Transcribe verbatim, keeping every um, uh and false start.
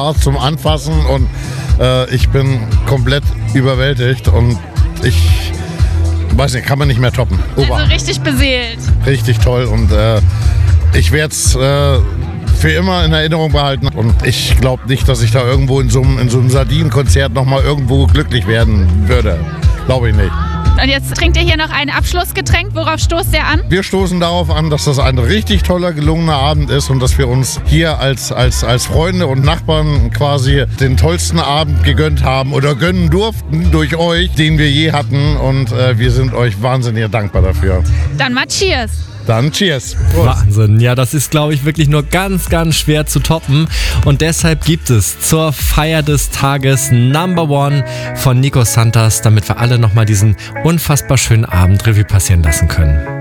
Spaß zum Anfassen und äh, ich bin komplett überwältigt und ich weiß nicht, kann man nicht mehr toppen. Ober. Also richtig beseelt. Richtig toll und äh, ich werde es äh, für immer in Erinnerung behalten und ich glaube nicht, dass ich da irgendwo in so einem, in so einem Sardinenkonzert nochmal irgendwo glücklich werden würde. Glaube ich nicht. Und jetzt trinkt ihr hier noch ein Abschlussgetränk. Worauf stoßt ihr an? Wir stoßen darauf an, dass das ein richtig toller, gelungener Abend ist und dass wir uns hier als, als, als Freunde und Nachbarn quasi den tollsten Abend gegönnt haben oder gönnen durften durch euch, den wir je hatten. Und äh, wir sind euch wahnsinnig dankbar dafür. Dann mal Cheers. Dann Cheers. Prost. Wahnsinn. Ja, das ist, glaube ich, wirklich nur ganz, ganz schwer zu toppen. Und deshalb gibt es zur Feier des Tages Number One von Nico Santos, damit wir alle nochmal diesen unfassbar schönen Abend Revue passieren lassen können.